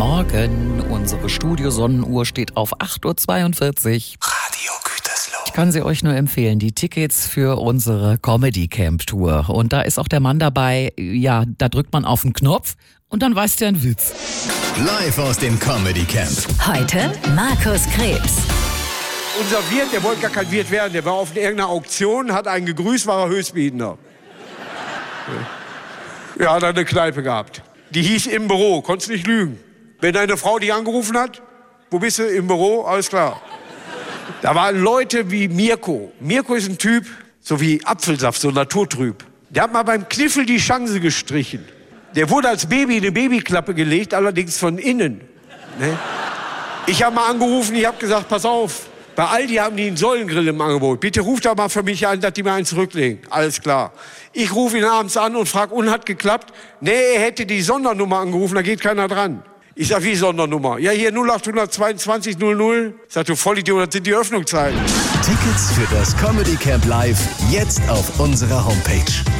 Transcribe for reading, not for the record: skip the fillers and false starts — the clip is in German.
Morgen. Unsere Studio-Sonnenuhr steht auf 8.42 Uhr. Radio Gütersloh. Ich kann sie euch nur empfehlen, die Tickets für unsere Comedy-Camp-Tour. Und da ist auch der Mann dabei, ja, da drückt man auf den Knopf und dann weiß der einen Witz. Live aus dem Comedy Camp. Heute Markus Krebs. Unser Wirt, der wollte gar kein Wirt werden, der war auf irgendeiner Auktion, hat einen gegrüßt, war er Höchstbietender. Ja, hat er eine Kneipe gehabt. Die hieß Im Büro, konntest nicht lügen. Wenn deine Frau dich angerufen hat, wo bist du? Im Büro, alles klar. Da waren Leute wie Mirko. Mirko ist ein Typ, so wie Apfelsaft, so naturtrüb. Der hat mal beim Kniffel die Chance gestrichen. Der wurde als Baby in eine Babyklappe gelegt, allerdings von innen. Ne? Ich habe mal angerufen, ich habe gesagt, pass auf, bei Aldi haben die einen Säulengrill im Angebot. Bitte ruft da mal für mich an, dass die mir einen zurücklegen. Alles klar. Ich rufe ihn abends an und frage, und hat geklappt? Nee, er hätte die Sondernummer angerufen, da geht keiner dran. Ich sag, wie Sondernummer? Ja, hier 0822 00. Ich sag, du Vollidiot, das sind die Öffnungszeiten. Tickets für das Comedy Camp Live jetzt auf unserer Homepage